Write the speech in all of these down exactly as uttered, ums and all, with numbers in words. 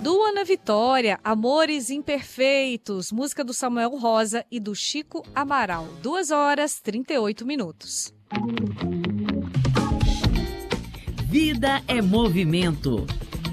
do Ana Vitória, Amores Imperfeitos, música do Samuel Rosa e do Chico Amaral. duas horas e trinta e oito minutos. Vida é movimento.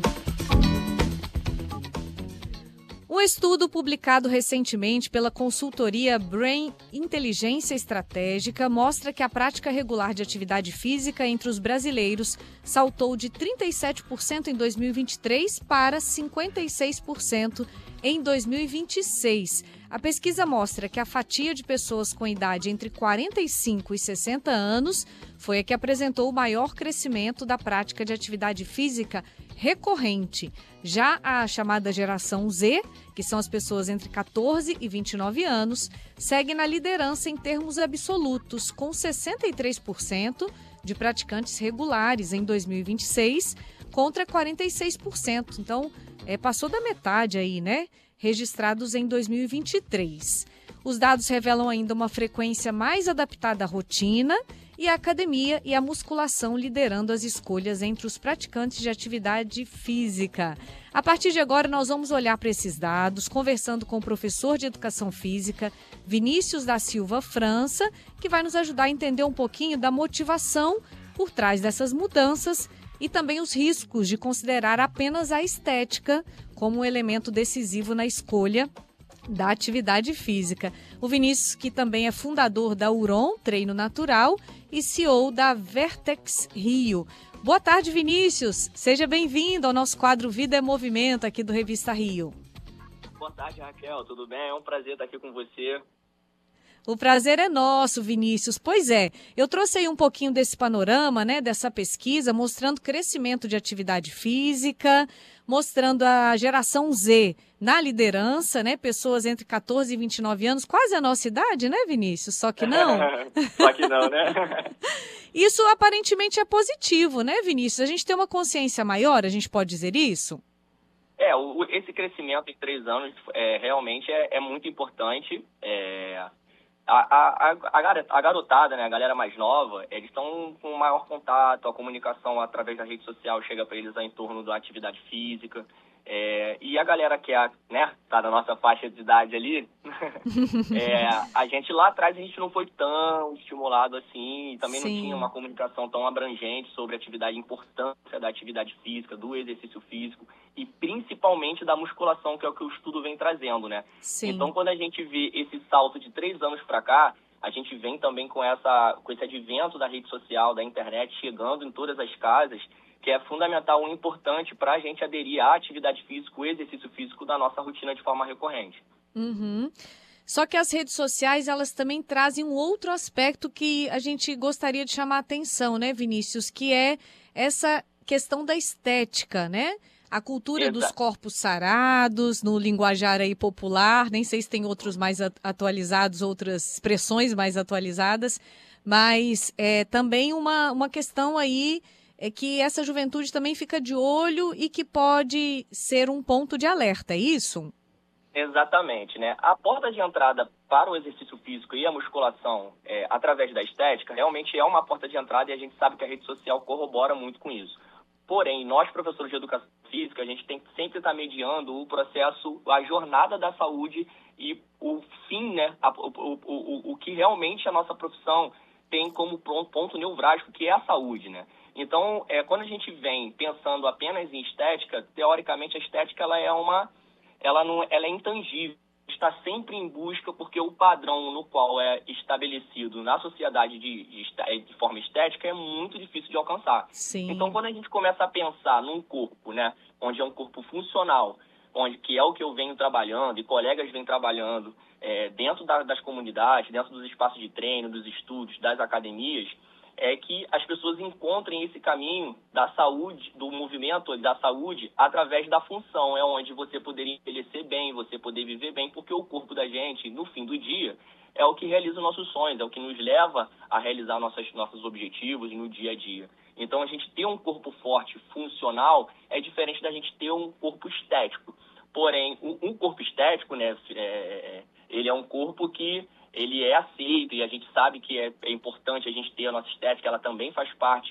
Um estudo publicado recentemente pela consultoria Brain Inteligência Estratégica mostra que a prática regular de atividade física entre os brasileiros saltou de trinta e sete por cento em dois mil e vinte e três para cinquenta e seis por cento em dois mil e vinte e seis. A pesquisa mostra que a fatia de pessoas com idade entre quarenta e cinco e sessenta anos foi a que apresentou o maior crescimento da prática de atividade física recorrente. Já a chamada geração Z, que são as pessoas entre quatorze e vinte e nove anos, segue na liderança em termos absolutos, com sessenta e três por cento de praticantes regulares em dois mil e vinte e seis, contra quarenta e seis por cento. Então, é, passou da metade aí, né? Registrados em dois mil e vinte e três. Os dados revelam ainda uma frequência mais adaptada à rotina e a academia e a musculação liderando as escolhas entre os praticantes de atividade física. A partir de agora, nós vamos olhar para esses dados, conversando com o professor de Educação Física, Vinícius da Silva França, que vai nos ajudar a entender um pouquinho da motivação por trás dessas mudanças e também os riscos de considerar apenas a estética como um elemento decisivo na escolha da atividade física. O Vinícius, que também é fundador da Uron Treino Natural e C E O da Vertex Rio. Boa tarde, Vinícius. Seja bem-vindo ao nosso quadro Vida é Movimento aqui do Revista Rio. Boa tarde, Raquel. Tudo bem? É um prazer estar aqui com você. O prazer é nosso, Vinícius. Pois é, eu trouxe aí um pouquinho desse panorama, né, dessa pesquisa, mostrando crescimento de atividade física, mostrando a geração Z na liderança, né, pessoas entre quatorze e vinte e nove anos, quase a nossa idade, né, Vinícius? Só que não. Só que não, né? Isso aparentemente é positivo, né, Vinícius? A gente tem uma consciência maior, a gente pode dizer isso? É, o, esse crescimento em três anos é, realmente é, é muito importante. É... A, a, a, garotada, né, a galera mais nova, eles estão com maior contato, a comunicação através da rede social chega para eles em torno da atividade física. É, e a galera que é, né, tá na nossa faixa de idade ali, é, a gente lá atrás a gente não foi tão estimulado assim, também Sim. não tinha uma comunicação tão abrangente sobre a atividade, a importância da atividade física, do exercício físico e principalmente da musculação, que é o que o estudo vem trazendo, né? Sim. Então, quando a gente vê esse salto de três anos para cá, a gente vem também com, essa, com esse advento da rede social, da internet, chegando em todas as casas, que é fundamental e importante para a gente aderir à atividade física, o exercício físico da nossa rotina de forma recorrente. Uhum. Só que as redes sociais, elas também trazem um outro aspecto que a gente gostaria de chamar a atenção, né, Vinícius? Que é essa questão da estética, né? A cultura Exato. Dos corpos sarados, no linguajar aí popular, nem sei se tem outros mais atualizados, outras expressões mais atualizadas, mas é também uma, uma questão aí é que essa juventude também fica de olho e que pode ser um ponto de alerta, é isso? Exatamente, né? A porta de entrada para o exercício físico e a musculação é, através da estética realmente é uma porta de entrada e a gente sabe que a rede social corrobora muito com isso. Porém, nós, professores de educação física, a gente tem que sempre estar mediando o processo, a jornada da saúde e o fim, né? A, o, o, o, o que realmente a nossa profissão tem como ponto nevrálgico, que é a saúde, né? Então, é, quando a gente vem pensando apenas em estética, teoricamente a estética ela é uma, ela não, ela é intangível, está sempre em busca, porque o padrão no qual é estabelecido na sociedade de, de, de forma estética é muito difícil de alcançar. Sim. Então, quando a gente começa a pensar num corpo, né, onde é um corpo funcional, onde que é o que eu venho trabalhando e colegas vêm trabalhando é, dentro da, das comunidades, dentro dos espaços de treino, dos estudos, das academias, é que as pessoas encontrem esse caminho da saúde, do movimento da saúde, através da função. É onde você poderia envelhecer bem, você poder viver bem, porque o corpo da gente, no fim do dia, é o que realiza os nossos sonhos, é o que nos leva a realizar nossas, nossos objetivos no dia a dia. Então, a gente ter um corpo forte, funcional, é diferente da gente ter um corpo estético. Porém, um corpo estético, né, é, ele é um corpo que ele é aceito e a gente sabe que é, é importante a gente ter a nossa estética, ela também faz parte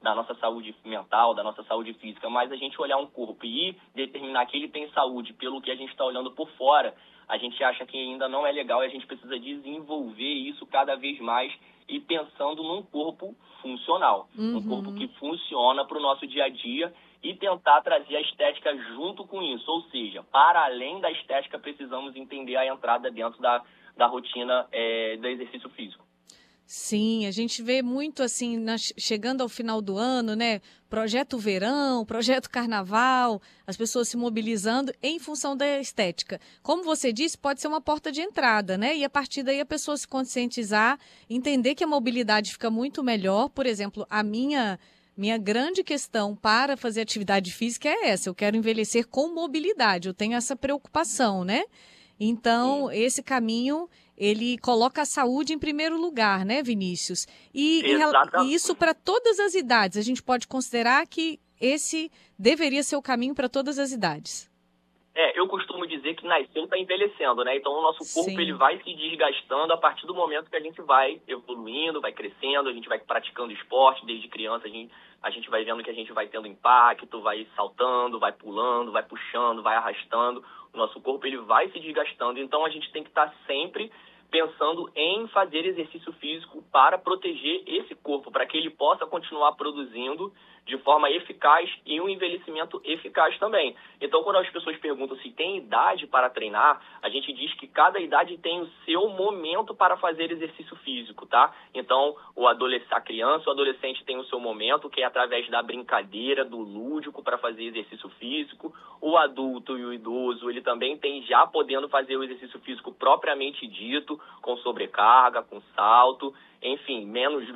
da nossa saúde mental, da nossa saúde física, mas a gente olhar um corpo e determinar que ele tem saúde pelo que a gente está olhando por fora, a gente acha que ainda não é legal e a gente precisa desenvolver isso cada vez mais e pensando num corpo funcional, Uhum. um corpo que funciona para o nosso dia a dia e tentar trazer a estética junto com isso. Ou seja, para além da estética, precisamos entender a entrada dentro da, da rotina é, do exercício físico. Sim, a gente vê muito assim, na, chegando ao final do ano, né? Projeto Verão, Projeto Carnaval, as pessoas se mobilizando em função da estética. Como você disse, pode ser uma porta de entrada, né? E a partir daí a pessoa se conscientizar, entender que a mobilidade fica muito melhor. Por exemplo, a minha, minha grande questão para fazer atividade física é essa: eu quero envelhecer com mobilidade, eu tenho essa preocupação, né? Então, esse caminho, ele coloca a saúde em primeiro lugar, né, Vinícius? E, e isso para todas as idades. A gente pode considerar que esse deveria ser o caminho para todas as idades. É, eu costumo dizer que nasceu está envelhecendo, né? Então, o nosso corpo ele vai se desgastando a partir do momento que a gente vai evoluindo, vai crescendo, a gente vai praticando esporte desde criança, a gente, a gente vai vendo que a gente vai tendo impacto, vai saltando, vai pulando, vai puxando, vai arrastando. O nosso corpo ele vai se desgastando, então a gente tem que estar sempre pensando em fazer exercício físico para proteger esse corpo, para que ele possa continuar produzindo de forma eficaz e um envelhecimento eficaz também. Então, quando as pessoas perguntam se tem idade para treinar, a gente diz que cada idade tem o seu momento para fazer exercício físico, tá? Então, o adolescente, a criança, o adolescente tem o seu momento, que é através da brincadeira, do lúdico para fazer exercício físico. O adulto e o idoso, ele também tem já podendo fazer o exercício físico propriamente dito, com sobrecarga, com salto, enfim, menos